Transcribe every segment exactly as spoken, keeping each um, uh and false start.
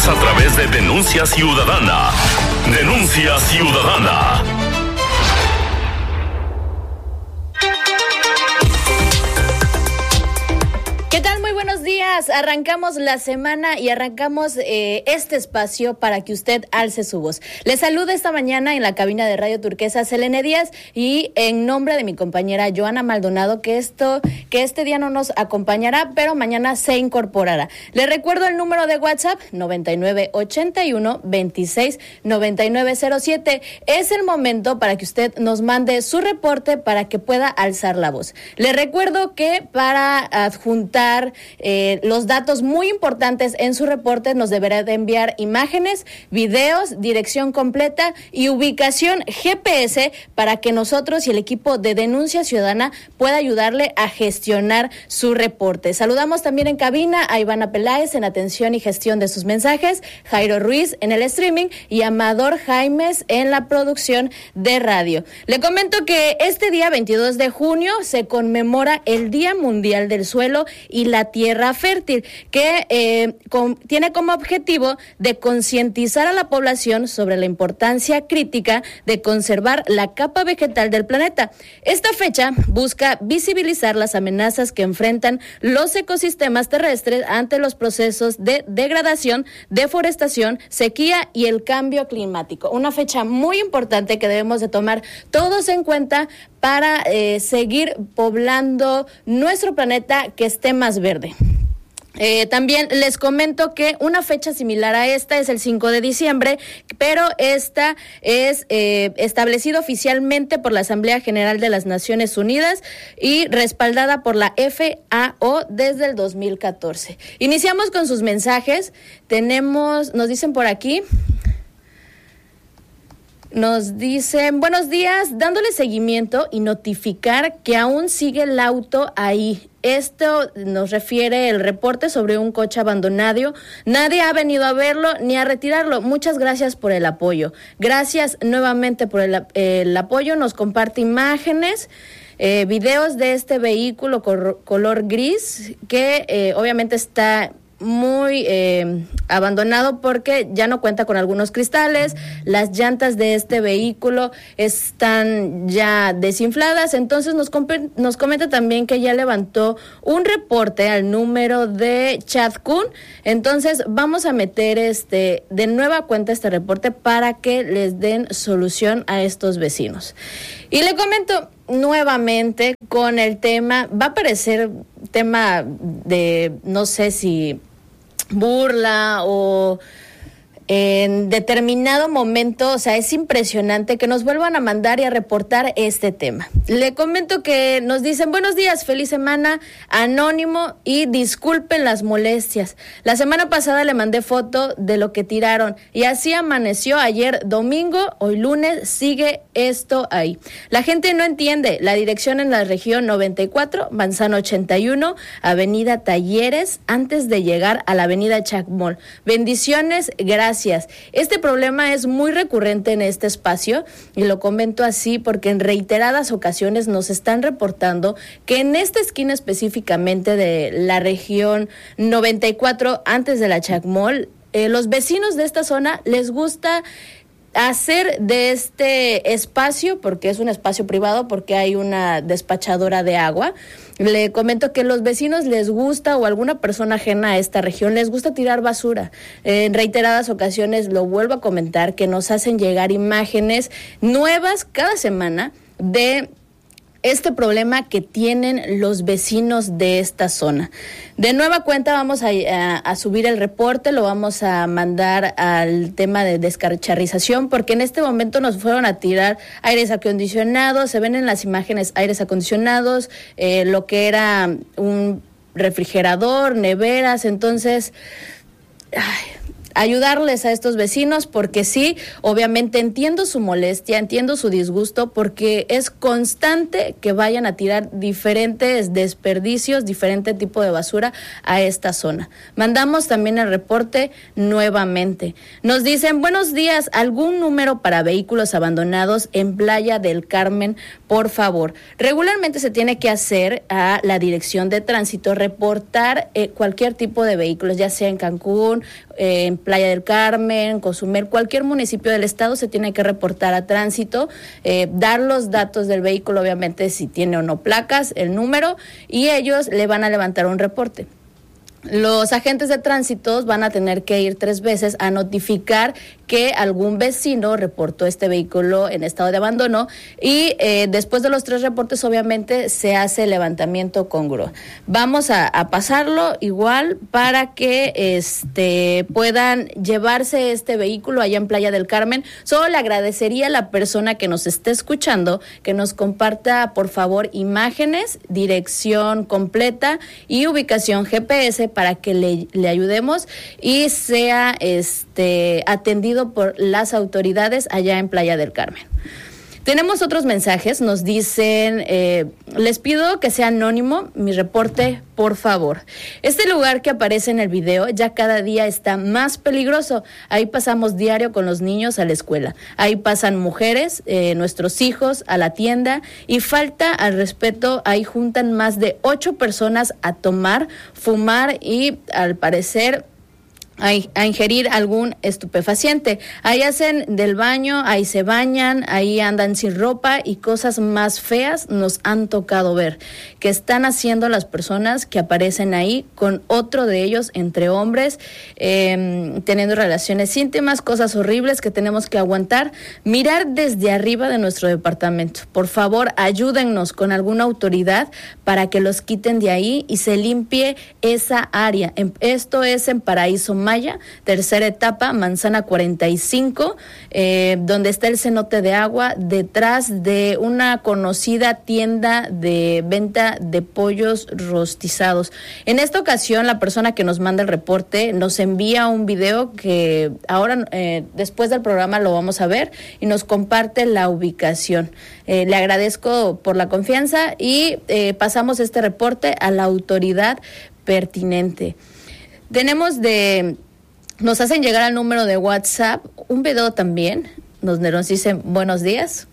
Escúchalas a través de Denuncia Ciudadana. Denuncia Ciudadana. ¿Qué tal? Muy buenos días. Arrancamos la semana y arrancamos eh, este espacio para que usted alce su voz. Les saluda esta mañana en la cabina de Radio Turquesa Selene Díaz y en nombre de mi compañera Joana Maldonado, que esto, que este día no nos acompañará, pero mañana se incorporará. Les recuerdo el número de WhatsApp noventa y nueve ochenta y uno veintiséis noventa y nueve cero siete. Es el momento para que usted nos mande su reporte para que pueda alzar la voz. Les recuerdo que para adjuntar Eh, los datos muy importantes en su reporte nos deberá de enviar imágenes, videos, dirección completa y ubicación G P S para que nosotros y el equipo de Denuncia Ciudadana pueda ayudarle a gestionar su reporte. Saludamos también en cabina a Ivana Peláez en atención y gestión de sus mensajes, Jairo Ruiz en el streaming y Amador Jaimes en la producción de radio. Le comento que este día veintidós de junio se conmemora el Día Mundial del Suelo y la Tierra Fértil, que eh, con, tiene como objetivo de concientizar a la población sobre la importancia crítica de conservar la capa vegetal del planeta. Esta fecha busca visibilizar las amenazas que enfrentan los ecosistemas terrestres ante los procesos de degradación, deforestación, sequía y el cambio climático. Una fecha muy importante que debemos de tomar todos en cuenta para eh, seguir poblando nuestro planeta, que esté más verde. Eh, también les comento que una fecha similar a esta es el cinco de diciembre, pero esta es eh, establecida oficialmente por la Asamblea General de las Naciones Unidas y respaldada por la F A O desde el dos mil catorce. Iniciamos con sus mensajes. Tenemos, nos dicen por aquí... Nos dicen, buenos días, dándole seguimiento y notificar que aún sigue el auto ahí. Esto nos refiere el reporte sobre un coche abandonado. Nadie ha venido a verlo ni a retirarlo. Muchas gracias por el apoyo. Gracias nuevamente por el, el apoyo. Nos comparte imágenes, eh, videos de este vehículo cor, color gris que eh, obviamente está muy eh, abandonado porque ya no cuenta con algunos cristales, las llantas de este vehículo están ya desinfladas. Entonces nos, comp- nos comenta también que ya levantó un reporte al número de Chadcún. Entonces vamos a meter este de nueva cuenta este reporte para que les den solución a estos vecinos. Y le comento nuevamente con el tema, va a parecer tema de, no sé si burla o en determinado momento, o sea, es impresionante que nos vuelvan a mandar y a reportar este tema. Le comento que nos dicen, buenos días, feliz semana, anónimo, y disculpen las molestias. La semana pasada le mandé foto de lo que tiraron y así amaneció ayer domingo, hoy lunes, sigue esto ahí. La gente no entiende. La dirección en la región noventa y cuatro, Manzano ochenta y uno, Avenida Talleres, antes de llegar a la Avenida Chacmol. Bendiciones, gracias. Este problema es muy recurrente en este espacio y lo comento así porque en reiteradas ocasiones nos están reportando que en esta esquina específicamente de la región noventa y cuatro, antes de la Chacmol, eh, los vecinos de esta zona les gusta hacer de este espacio, porque es un espacio privado, porque hay una despachadora de agua. Le comento que los vecinos les gusta, o alguna persona ajena a esta región, les gusta tirar basura. Eh, en reiteradas ocasiones, lo vuelvo a comentar, que nos hacen llegar imágenes nuevas cada semana de este problema que tienen los vecinos de esta zona. De nueva cuenta vamos a, a, a subir el reporte, lo vamos a mandar al tema de descacharrización, porque en este momento nos fueron a tirar aires acondicionados, se ven en las imágenes aires acondicionados, eh, lo que era un refrigerador, neveras. Entonces, ay, ayudarles a estos vecinos, porque sí, obviamente entiendo su molestia, entiendo su disgusto, porque es constante que vayan a tirar diferentes desperdicios, diferente tipo de basura a esta zona. Mandamos también el reporte nuevamente. Nos dicen, buenos días, algún número para vehículos abandonados en Playa del Carmen, por favor. Regularmente se tiene que hacer a la Dirección de Tránsito, reportar eh, cualquier tipo de vehículos, ya sea en Cancún, eh, en Playa del Carmen, Cozumel, cualquier municipio del estado se tiene que reportar a tránsito, eh, dar los datos del vehículo, obviamente si tiene o no placas, el número, y ellos le van a levantar un reporte. Los agentes de tránsito van a tener que ir tres veces a notificar que algún vecino reportó este vehículo en estado de abandono y eh, después de los tres reportes obviamente se hace el levantamiento congruo. Vamos a, a pasarlo igual para que este puedan llevarse este vehículo allá en Playa del Carmen. Solo le agradecería a la persona que nos esté escuchando que nos comparta por favor imágenes, dirección completa y ubicación G P S para que le, le ayudemos y sea este atendido por las autoridades allá en Playa del Carmen. Tenemos otros mensajes, nos dicen, eh, les pido que sea anónimo mi reporte, por favor. Este lugar que aparece en el video ya cada día está más peligroso. Ahí pasamos diario con los niños a la escuela. Ahí pasan mujeres, eh, nuestros hijos a la tienda y falta al respeto. Ahí juntan más de ocho personas a tomar, fumar y al parecer a ingerir algún estupefaciente. Ahí hacen del baño, ahí se bañan, ahí andan sin ropa y cosas más feas nos han tocado ver que están haciendo las personas que aparecen ahí con otro de ellos entre hombres, eh, teniendo relaciones íntimas, cosas horribles que tenemos que aguantar. Mirar desde arriba de nuestro departamento. Por favor, ayúdennos con alguna autoridad para que los quiten de ahí y se limpie esa área. Esto es en Paraíso Maya, tercera etapa, Manzana cuarenta y cinco, eh, donde está el cenote de agua, detrás de una conocida tienda de venta de pollos rostizados. En esta ocasión, la persona que nos manda el reporte nos envía un video que ahora, eh, después del programa, lo vamos a ver y nos comparte la ubicación. Eh, le agradezco por la confianza y eh, pasamos este reporte a la autoridad pertinente. Tenemos de, nos hacen llegar al número de WhatsApp un video también, donde nos dicen buenos días.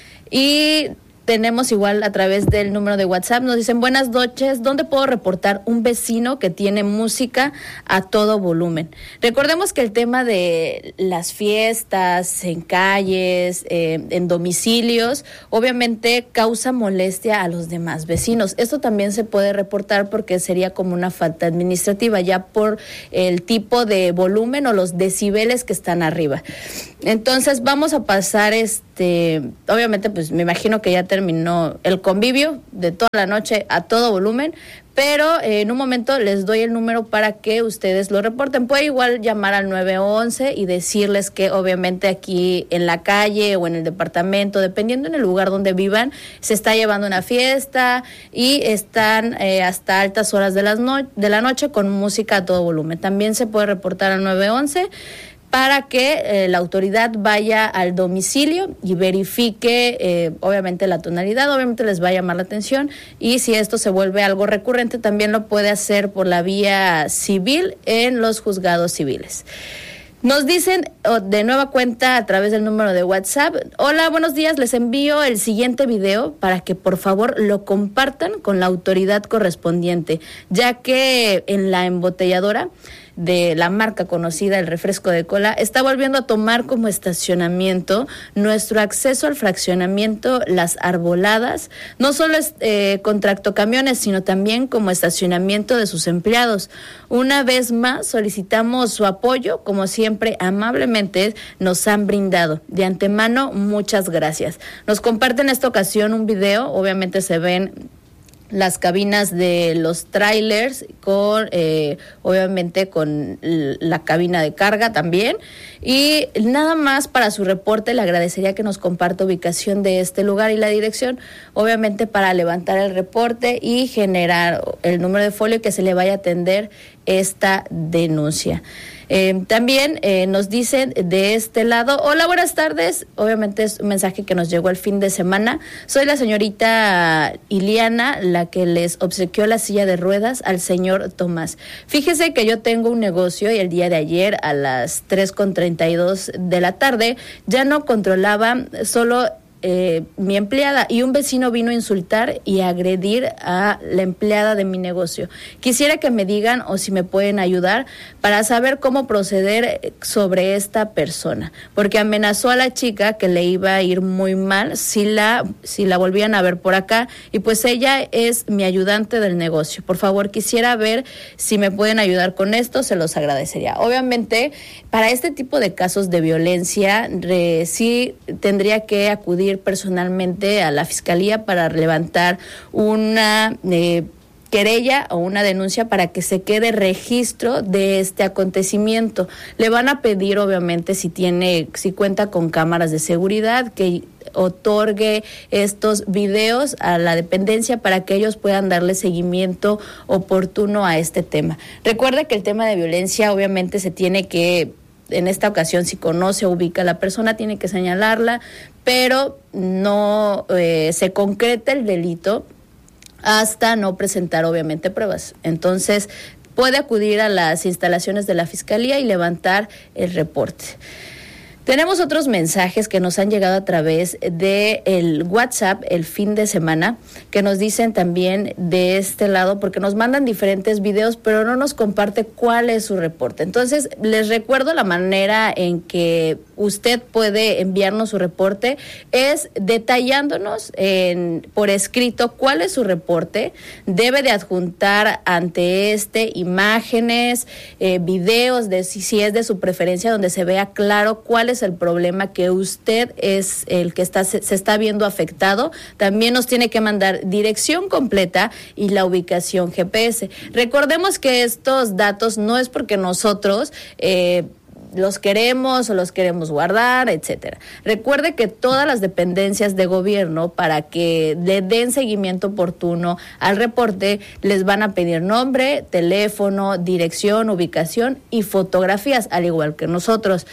Y tenemos igual a través del número de WhatsApp, nos dicen buenas noches, ¿dónde puedo reportar un vecino que tiene música a todo volumen? Recordemos que el tema de las fiestas en calles, eh, en domicilios, obviamente causa molestia a los demás vecinos. Esto también se puede reportar porque sería como una falta administrativa, ya por el tipo de volumen o los decibeles que están arriba. Entonces vamos a pasar este, obviamente pues me imagino que ya terminó el convivio de toda la noche a todo volumen, pero eh, en un momento les doy el número para que ustedes lo reporten. Puede igual llamar al nueve once y decirles que obviamente aquí en la calle o en el departamento, dependiendo en el lugar donde vivan, se está llevando una fiesta y están eh, hasta altas horas de, las no- de la noche con música a todo volumen. También se puede reportar al nueve once para que eh, la autoridad vaya al domicilio y verifique eh, obviamente la tonalidad, obviamente les va a llamar la atención y si esto se vuelve algo recurrente también lo puede hacer por la vía civil en los juzgados civiles. Nos dicen oh, de nueva cuenta a través del número de WhatsApp, hola, buenos días, les envío el siguiente video para que por favor lo compartan con la autoridad correspondiente, ya que en la embotelladora de la marca conocida, el refresco de cola, está volviendo a tomar como estacionamiento nuestro acceso al fraccionamiento Las Arboladas, no solo es eh, con tractocamiones, sino también como estacionamiento de sus empleados. Una vez más solicitamos su apoyo, como siempre amablemente nos han brindado. De antemano, muchas gracias. Nos comparten en esta ocasión un video, obviamente se ven las cabinas de los trailers con eh, obviamente con la cabina de carga también y nada más para su reporte le agradecería que nos comparta ubicación de este lugar y la dirección, obviamente para levantar el reporte y generar el número de folio que se le vaya a atender esta denuncia. Eh, también eh, nos dicen de este lado, hola, buenas tardes, obviamente es un mensaje que nos llegó el fin de semana, soy la señorita Iliana, la que les obsequió la silla de ruedas al señor Tomás. Fíjese que yo tengo un negocio y el día de ayer a las tres con treinta y dos de la tarde ya no controlaba, solo eh, mi empleada, y un vecino vino a insultar y agredir a la empleada de mi negocio. Quisiera que me digan o si me pueden ayudar para saber cómo proceder sobre esta persona, porque amenazó a la chica que le iba a ir muy mal si la, si la volvían a ver por acá, y pues ella es mi ayudante del negocio. Por favor, quisiera ver si me pueden ayudar con esto, se los agradecería. Obviamente, para este tipo de casos de violencia, re, sí tendría que acudir personalmente a la fiscalía para levantar una eh, querella o una denuncia para que se quede registro de este acontecimiento. Le van a pedir, obviamente, si tiene, si cuenta con cámaras de seguridad, que otorgue estos videos a la dependencia para que ellos puedan darle seguimiento oportuno a este tema. Recuerda que el tema de violencia obviamente se tiene que, en esta ocasión, si conoce o ubica a la persona, tiene que señalarla, pero no eh, se concreta el delito hasta no presentar obviamente pruebas. Entonces puede acudir a las instalaciones de la Fiscalía y levantar el reporte. Tenemos otros mensajes que nos han llegado a través de el WhatsApp el fin de semana, que nos dicen también de este lado, porque nos mandan diferentes videos, pero no nos comparte cuál es su reporte. Entonces, les recuerdo la manera en que usted puede enviarnos su reporte, es detallándonos en, por escrito cuál es su reporte. Debe de adjuntar ante este imágenes, eh, videos, de si, si es de su preferencia, donde se vea claro cuál es el problema que usted es el que está se, se está viendo afectado. También nos tiene que mandar dirección completa y la ubicación G P S. Recordemos que estos datos no es porque nosotros eh, los queremos o los queremos guardar, etcétera. Recuerde que todas las dependencias de gobierno, para que le den seguimiento oportuno al reporte, les van a pedir nombre, teléfono, dirección, ubicación y fotografías, al igual que nosotros.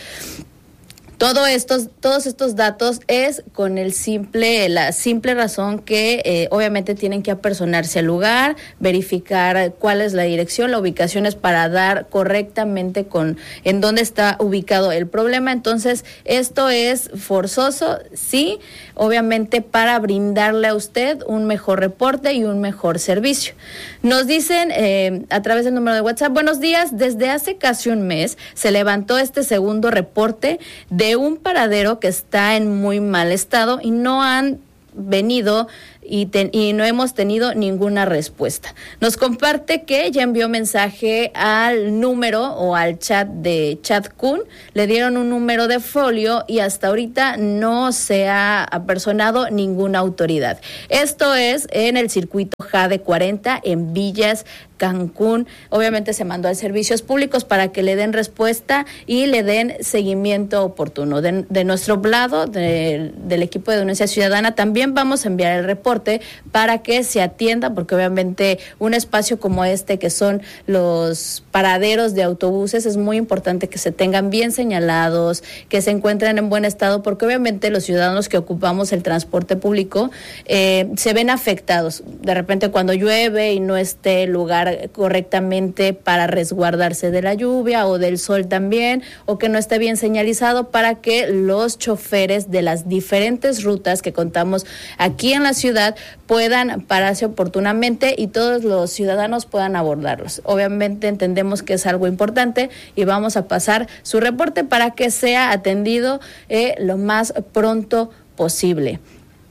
Todo estos, todos estos datos es con el simple, la simple razón que eh, obviamente tienen que apersonarse al lugar, verificar cuál es la dirección, la ubicación es para dar correctamente con en dónde está ubicado el problema. Entonces, esto es forzoso, sí, obviamente para brindarle a usted un mejor reporte y un mejor servicio. Nos dicen eh, a través del número de WhatsApp: buenos días, desde hace casi un mes se levantó este segundo reporte de un paradero que está en muy mal estado y no han venido y, ten, y no hemos tenido ninguna respuesta. Nos comparte que ya envió mensaje al número o al chat de ChatCun, le dieron un número de folio y hasta ahorita no se ha apersonado ninguna autoridad. Esto es en el circuito Jade cuarenta en Villas, Cancún. Obviamente se mandó a servicios públicos para que le den respuesta y le den seguimiento oportuno. De, de nuestro lado, de, del equipo de Denuncia Ciudadana, también vamos a enviar el reporte para que se atienda, porque obviamente un espacio como este, que son los paraderos de autobuses, es muy importante que se tengan bien señalados, que se encuentren en buen estado, porque obviamente los ciudadanos que ocupamos el transporte público eh, se ven afectados. De repente cuando llueve y no esté el lugar correctamente para resguardarse de la lluvia o del sol también, o que no esté bien señalizado, para que los choferes de las diferentes rutas que contamos aquí en la ciudad puedan pararse oportunamente y todos los ciudadanos puedan abordarlos. Obviamente entendemos que es algo importante y vamos a pasar su reporte para que sea atendido eh, lo más pronto posible.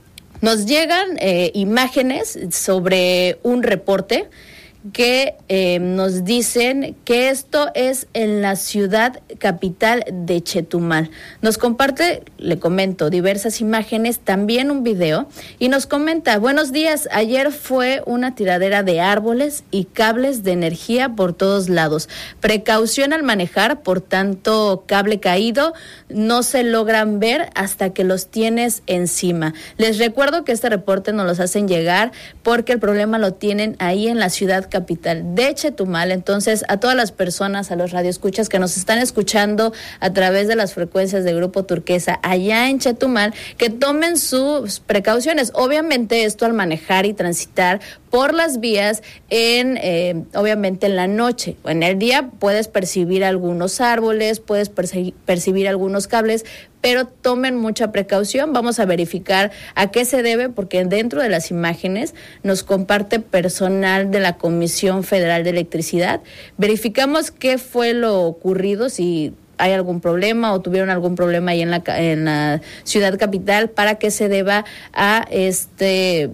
Nos llegan eh, imágenes sobre un reporte que eh, nos dicen que esto es en la ciudad capital de Chetumal. Nos comparte, le comento, diversas imágenes, también un video, y nos comenta: buenos días, ayer fue una tiradera de árboles y cables de energía por todos lados. Precaución al manejar, por tanto cable caído no se logran ver hasta que los tienes encima. Les recuerdo que este reporte nos los hacen llegar porque el problema lo tienen ahí en la ciudad capital de Chetumal. Entonces, a todas las personas, a los radioescuchas que nos están escuchando a través de las frecuencias de Grupo Turquesa allá en Chetumal, que tomen sus precauciones. Obviamente esto al manejar y transitar por las vías en, eh, obviamente en la noche. En el día puedes percibir algunos árboles, puedes perci- percibir algunos cables, pero tomen mucha precaución. Vamos a verificar a qué se debe, porque dentro de las imágenes nos comparte personal de la Comisión Federal de Electricidad. Verificamos qué fue lo ocurrido, si hay algún problema o tuvieron algún problema ahí en la, en la ciudad capital, para que se deba a este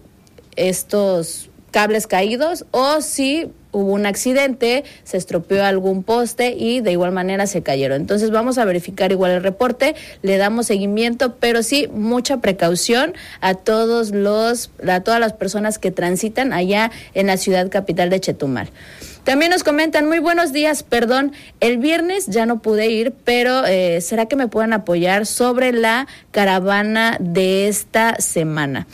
estos cables caídos, o si hubo un accidente, se estropeó algún poste y de igual manera se cayeron. Entonces vamos a verificar igual el reporte, le damos seguimiento, pero sí mucha precaución a todos los, a todas las personas que transitan allá en la ciudad capital de Chetumal. También nos comentan, muy buenos días, perdón, el viernes ya no pude ir, pero eh, ¿será que me puedan apoyar sobre la caravana de esta semana?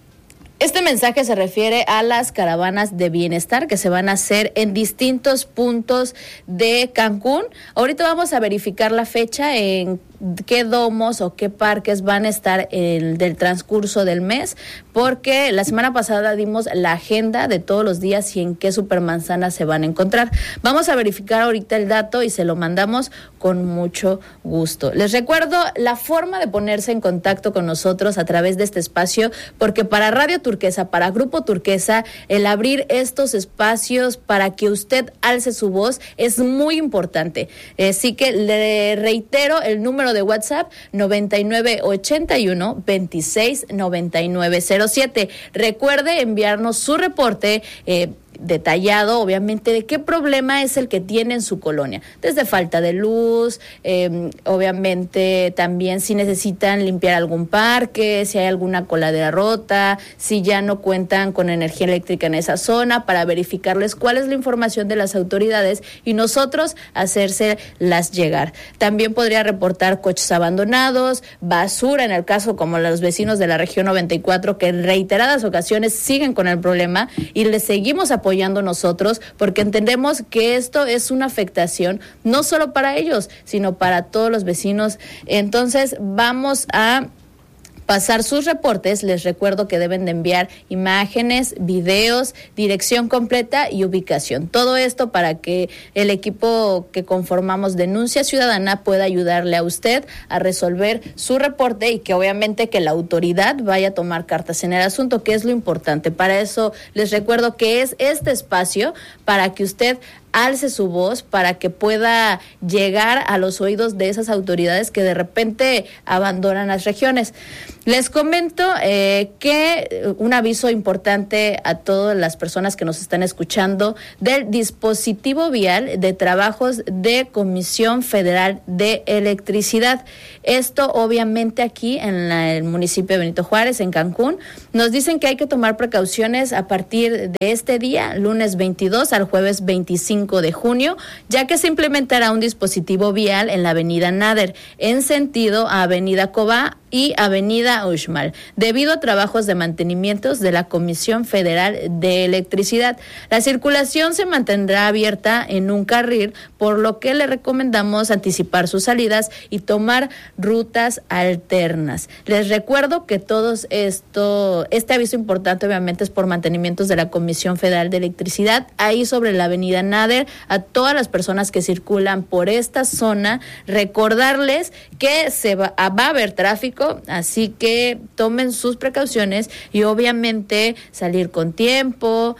Este mensaje se refiere a las caravanas de bienestar que se van a hacer en distintos puntos de Cancún. Ahorita vamos a verificar la fecha en qué domos o qué parques van a estar en del transcurso del mes, porque la semana pasada dimos la agenda de todos los días y en qué supermanzanas se van a encontrar. Vamos a verificar ahorita el dato y se lo mandamos con mucho gusto. Les recuerdo la forma de ponerse en contacto con nosotros a través de este espacio, porque para Radio Turquesa, para Grupo Turquesa, el abrir estos espacios para que usted alce su voz es muy importante. Así que le reitero el número de WhatsApp noventa y nueve ochenta y uno veintiséis noventa y nueve cero siete. Recuerde enviarnos su reporte eh, detallado, obviamente, de qué problema es el que tiene en su colonia, desde falta de luz, eh, obviamente también si necesitan limpiar algún parque, si hay alguna coladera rota, si ya no cuentan con energía eléctrica en esa zona, para verificarles cuál es la información de las autoridades y nosotros hacérselas llegar. También podría reportar coches abandonados, basura, en el caso como los vecinos de la región noventa y cuatro, que en reiteradas ocasiones siguen con el problema y les seguimos apoyando apoyando nosotros, porque entendemos que esto es una afectación no solo para ellos, sino para todos los vecinos. Entonces vamos a pasar sus reportes. Les recuerdo que deben de enviar imágenes, videos, dirección completa y ubicación. Todo esto para que el equipo que conformamos Denuncia Ciudadana pueda ayudarle a usted a resolver su reporte y que obviamente que la autoridad vaya a tomar cartas en el asunto, que es lo importante. Para eso les recuerdo que es este espacio para que usted alce su voz, para que pueda llegar a los oídos de esas autoridades que de repente abandonan las regiones. Les comento eh, que un aviso importante a todas las personas que nos están escuchando del dispositivo vial de trabajos de Comisión Federal de Electricidad. Esto obviamente aquí en la, el municipio de Benito Juárez, en Cancún, nos dicen que hay que tomar precauciones a partir de este día, lunes veintidós al jueves veinticinco de junio, ya que se implementará un dispositivo vial en la avenida Nader, en sentido a avenida Cobá y avenida Uxmal, debido a trabajos de mantenimientos de la Comisión Federal de Electricidad. La circulación se mantendrá abierta en un carril, por lo que le recomendamos anticipar sus salidas y tomar rutas alternas. Les recuerdo que todos esto, este aviso importante obviamente es por mantenimientos de la Comisión Federal de Electricidad, ahí sobre la avenida Nader. A todas las personas que circulan por esta zona, recordarles que se va, va a haber tráfico, así que tomen sus precauciones y obviamente salir con tiempo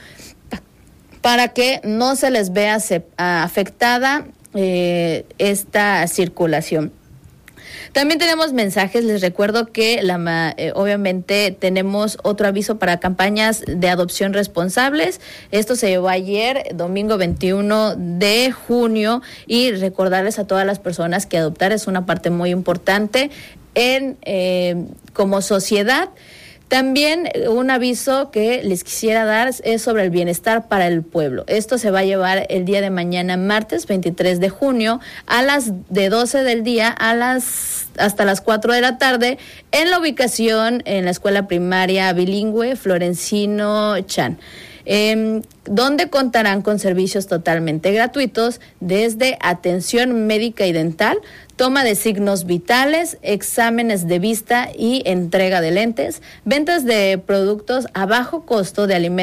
para que no se les vea se, afectada eh, esta circulación. También tenemos mensajes. Les recuerdo que la, eh, obviamente tenemos otro aviso para campañas de adopción responsables. Esto se llevó ayer, domingo veintiuno de junio, y recordarles a todas las personas que adoptar es una parte muy importante en eh, como sociedad. También un aviso que les quisiera dar es sobre el bienestar para el pueblo. Esto se va a llevar el día de mañana, martes veintitrés de junio, a las de doce del día a las hasta las cuatro de la tarde, en la ubicación en la escuela primaria bilingüe Florencino Chan. Eh, donde contarán con servicios totalmente gratuitos, desde atención médica y dental, toma de signos vitales, exámenes de vista y entrega de lentes, ventas de productos a bajo costo de alimentos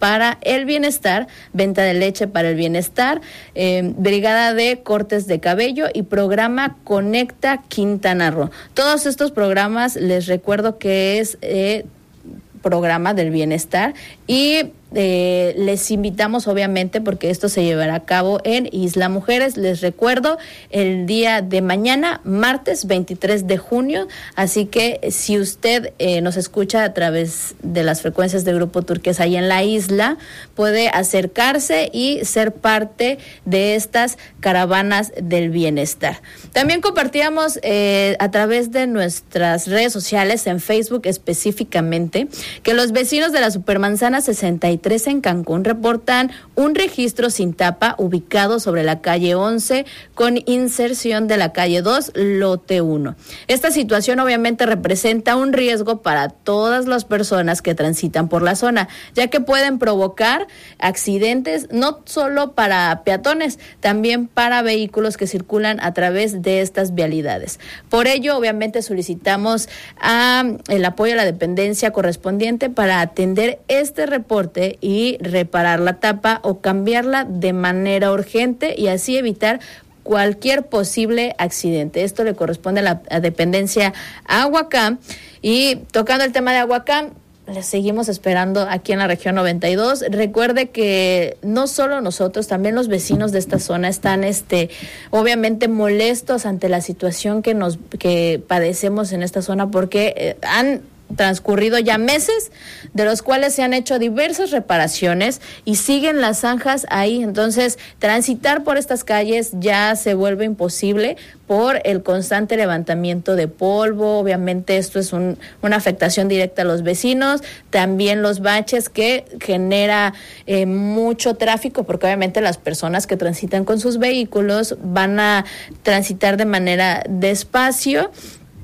para el Bienestar, venta de leche para el Bienestar, eh, brigada de cortes de cabello y programa Conecta Quintana Roo. Todos estos programas les recuerdo que es eh, programa del Bienestar y Eh, les invitamos obviamente porque esto se llevará a cabo en Isla Mujeres. Les recuerdo el día de mañana, martes veintitrés de junio, así que si usted eh, nos escucha a través de las frecuencias de Grupo Turquesa ahí en la isla, puede acercarse y ser parte de estas caravanas del bienestar. También compartíamos eh, a través de nuestras redes sociales, en Facebook específicamente, que los vecinos de la Supermanzana sesenta y tres en Cancún reportan un registro sin tapa ubicado sobre la calle once con inserción de la calle dos, lote uno. Esta situación obviamente representa un riesgo para todas las personas que transitan por la zona, ya que pueden provocar accidentes no solo para peatones, también para vehículos que circulan a través de estas vialidades. Por ello, obviamente solicitamos a el apoyo a la dependencia correspondiente para atender este reporte y reparar la tapa o cambiarla de manera urgente y así evitar cualquier posible accidente. Esto le corresponde a la a dependencia Aguacam. Y tocando el tema de Aguacam, les seguimos esperando aquí en la región noventa y dos. Recuerde que no solo nosotros, también los vecinos de esta zona están este obviamente molestos ante la situación que nos que padecemos en esta zona porque eh, han transcurrido ya meses, de los cuales se han hecho diversas reparaciones y siguen las zanjas ahí. Entonces, transitar por estas calles ya se vuelve imposible por el constante levantamiento de polvo. Obviamente esto es un, una afectación directa a los vecinos, también los baches que genera eh, mucho tráfico, porque obviamente las personas que transitan con sus vehículos van a transitar de manera despacio.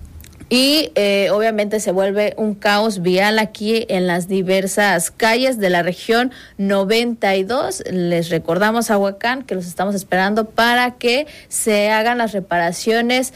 Y eh, obviamente se vuelve un caos vial aquí en las diversas calles de la región noventa y dos. Les recordamos a Huacán que los estamos esperando para que se hagan las reparaciones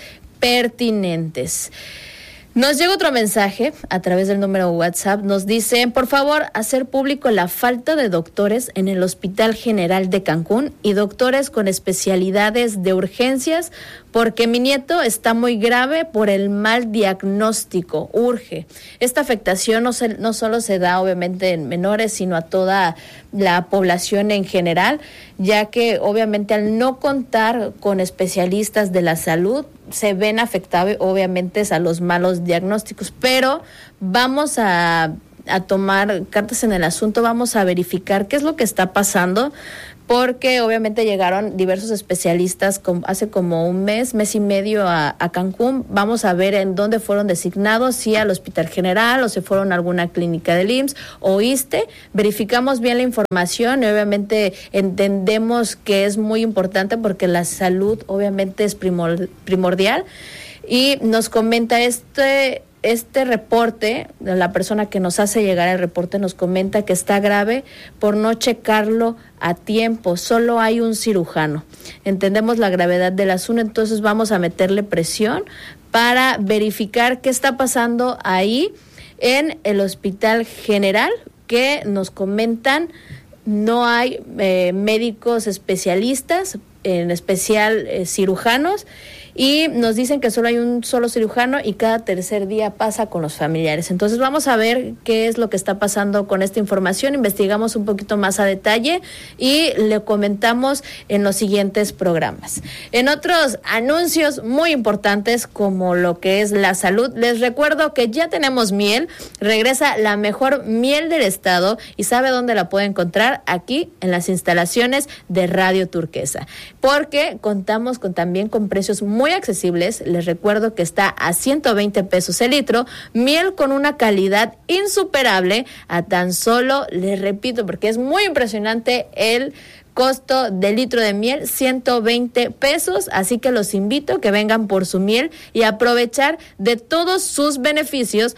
pertinentes. Nos llega otro mensaje a través del número WhatsApp. Nos dicen, por favor, hacer público la falta de doctores en el Hospital General de Cancún y doctores con especialidades de urgencias, porque mi nieto está muy grave por el mal diagnóstico. Urge. Esta afectación no, se, no solo se da obviamente en menores, sino a toda la población en general, ya que obviamente al no contar con especialistas de la salud, se ven afectados obviamente a los malos diagnósticos, pero vamos a, a tomar cartas en el asunto, vamos a verificar qué es lo que está pasando, porque obviamente llegaron diversos especialistas con, hace como un mes, mes y medio a, a Cancún. Vamos a ver en dónde fueron designados, si al Hospital General o se fueron a alguna clínica del I M S S o ISSSTE. Verificamos bien la información y obviamente entendemos que es muy importante porque la salud obviamente es primor, primordial. Y nos comenta este... Este reporte, la persona que nos hace llegar el reporte nos comenta que está grave por no checarlo a tiempo, solo hay un cirujano. Entendemos la gravedad del asunto, entonces vamos a meterle presión para verificar qué está pasando ahí en el Hospital General, que nos comentan no hay eh, médicos especialistas, en especial eh, cirujanos, y nos dicen que solo hay un solo cirujano y cada tercer día pasa con los familiares. Entonces vamos a ver qué es lo que está pasando con esta información, investigamos un poquito más a detalle y le comentamos en los siguientes programas. En otros anuncios muy importantes como lo que es la salud, les recuerdo que ya tenemos miel, regresa la mejor miel del estado y ¿sabe dónde la puede encontrar? Aquí en las instalaciones de Radio Turquesa, porque contamos con también con precios muy muy accesibles. Les recuerdo que está a ciento veinte pesos el litro, miel con una calidad insuperable a tan solo, les repito, porque es muy impresionante el costo del litro de miel, ciento veinte pesos, así que los invito a que vengan por su miel y aprovechar de todos sus beneficios,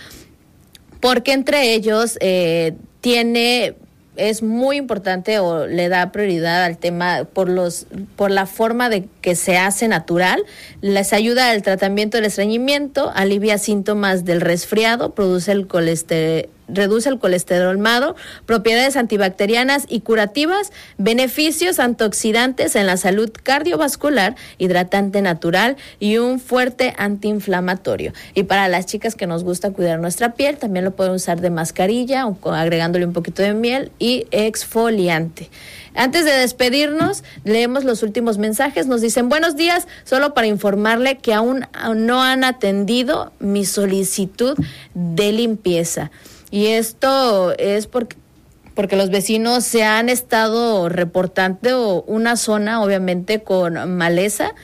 porque entre ellos eh, tiene... es muy importante o le da prioridad al tema por los por la forma de que se hace natural, les ayuda al tratamiento del estreñimiento, alivia síntomas del resfriado, produce el colesterol reduce el colesterol malo, propiedades antibacterianas y curativas, beneficios antioxidantes en la salud cardiovascular, hidratante natural y un fuerte antiinflamatorio. Y para las chicas que nos gusta cuidar nuestra piel, también lo pueden usar de mascarilla, agregándole un poquito de miel y exfoliante. Antes de despedirnos, leemos los últimos mensajes. Nos dicen, buenos días, solo para informarle que aún no han atendido mi solicitud de limpieza. Y esto es porque, porque los vecinos se han estado reportando una zona, obviamente, con maleza,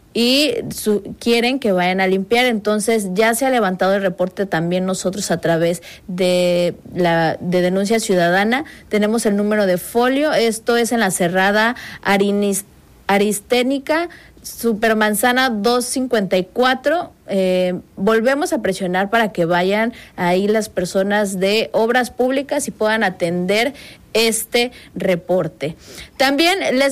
y su, quieren que vayan a limpiar. Entonces ya se ha levantado el reporte también nosotros a través de la de Denuncia Ciudadana. Tenemos el número de folio, esto es en la cerrada Arinis, Aristénica, Supermanzana doscientos cincuenta y cuatro. Eh, volvemos a presionar para que vayan ahí las personas de Obras Públicas y puedan atender este reporte. También les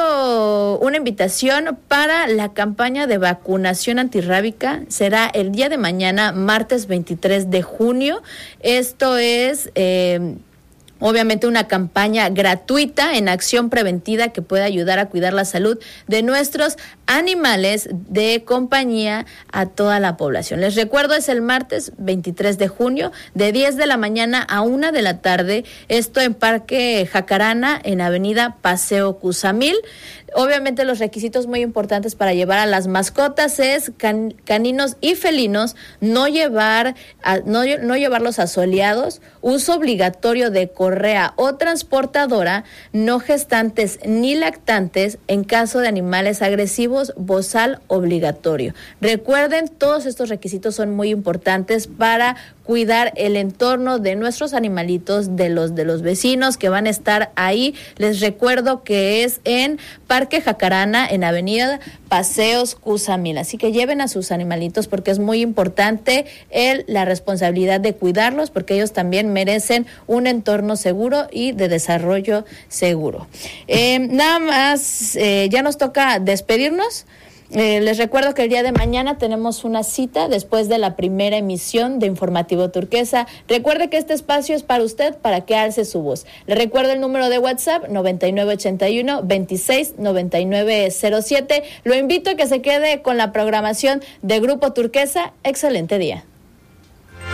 mando una invitación para la campaña de vacunación antirrábica. Será el día de mañana, martes veintitrés de junio. Esto es... Eh, Obviamente una campaña gratuita en acción preventiva que puede ayudar a cuidar la salud de nuestros animales de compañía a toda la población. Les recuerdo, es el martes veintitrés de junio de diez de la mañana a una de la tarde. Esto en Parque Jacarana, en Avenida Paseo Cuzamil. Obviamente los requisitos muy importantes para llevar a las mascotas es can, caninos y felinos, no llevar a, no, no llevarlos asoleados, uso obligatorio de correa o transportadora, no gestantes ni lactantes, en caso de animales agresivos, bozal obligatorio. Recuerden, todos estos requisitos son muy importantes para cuidar el entorno de nuestros animalitos, de los de los vecinos que van a estar ahí. Les recuerdo que es en Parque Jacarana, en Avenida Paseos Cuzamil. Así que lleven a sus animalitos porque es muy importante el, la responsabilidad de cuidarlos, porque ellos también merecen un entorno seguro y de desarrollo seguro. Eh, nada más, eh, ya nos toca despedirnos. Eh, les recuerdo que el día de mañana tenemos una cita después de la primera emisión de Informativo Turquesa. Recuerde que este espacio es para usted, para que alce su voz. Le recuerdo el número de WhatsApp, noventa y nueve ochenta y uno, veintiséis noventa y nueve cero siete. Lo invito a que se quede con la programación de Grupo Turquesa. Excelente día.